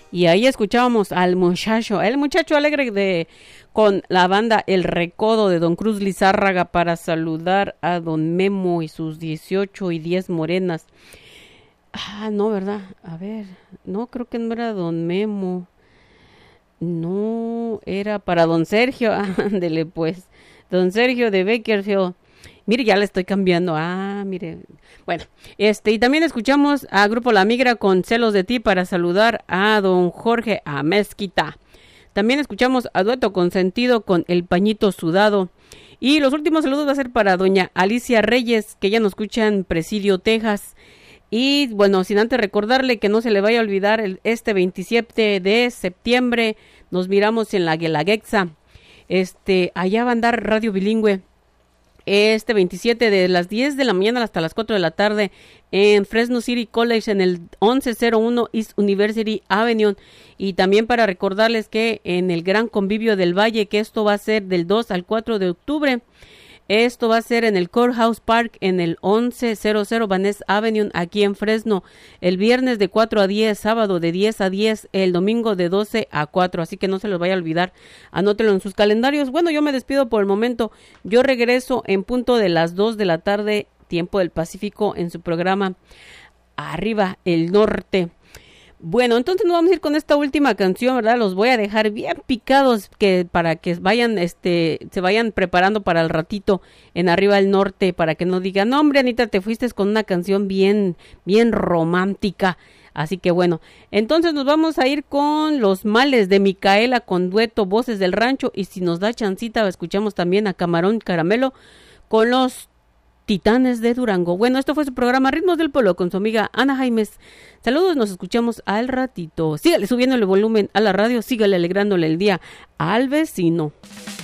Y ahí escuchábamos al muchacho, el muchacho alegre con la banda El Recodo de don Cruz Lizárraga para saludar a don Memo y sus 18 y 10 morenas. Ah, no, ¿verdad? A ver, no, creo que no era don Memo. No, era para don Sergio. Ándele pues, don Sergio de Bakersfield. Mire, ya le estoy cambiando. Ah, mire. Bueno, y también escuchamos a Grupo La Migra con Celos de Ti para saludar a don Jorge Amezquita. También escuchamos a Dueto Consentido con El Pañito Sudado. Y los últimos saludos va a ser para doña Alicia Reyes, que ya nos escucha en Presidio, Texas. Y bueno, sin antes recordarle que no se le vaya a olvidar este 27 de septiembre nos miramos en la Guelaguetza. Allá va a andar Radio Bilingüe. Este 27 de las 10 de la mañana hasta las 4 de la tarde en Fresno City College en el 1101 East University Avenue. Y también para recordarles que en el Gran Convivio del Valle, que esto va a ser del 2 al 4 de octubre. Esto va a ser en el Courthouse Park en el 1100 Van Ness Avenue aquí en Fresno. El viernes de 4 a 10, sábado de 10 a 10, el domingo de 12 a 4. Así que no se los vaya a olvidar. Anótelo en sus calendarios. Bueno, yo me despido por el momento. Yo regreso en punto de las 2 de la tarde, tiempo del Pacífico, en su programa Arriba el Norte. Bueno, entonces nos vamos a ir con esta última canción, ¿verdad? Los voy a dejar bien picados para que vayan, se vayan preparando para el ratito en Arriba el Norte, para que no digan, no, hombre, Anita, te fuiste con una canción bien romántica. Así que bueno, entonces nos vamos a ir con Los Males de Micaela con dueto Voces del Rancho, y si nos da chancita escuchamos también a Camarón Caramelo con los Titanes de Durango. Bueno, esto fue su programa Ritmos del Pueblo con su amiga Ana Jaimes. Saludos, nos escuchamos al ratito. Sígale subiendo el volumen a la radio, sígale alegrándole el día al vecino.